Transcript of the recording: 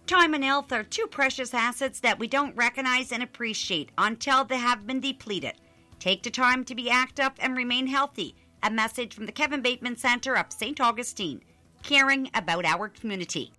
Time and health are two precious assets that we don't recognize and appreciate until they have been depleted. Take the time to be active and remain healthy. A message from the Kevin Bateman Centre of St. Augustine, caring about our community.